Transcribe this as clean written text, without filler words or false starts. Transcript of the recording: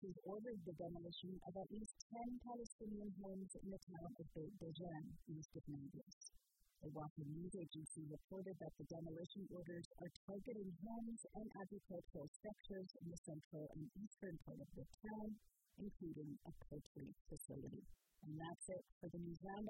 authorities ordered the demolition of at least 10 Palestinian homes in the town of Beit Dajan, east of Nablus. The Wafa news agency reported that the demolition orders are targeting homes and agricultural structures in the central and eastern part of the town, including a poultry facility. And that's it for the news roundup.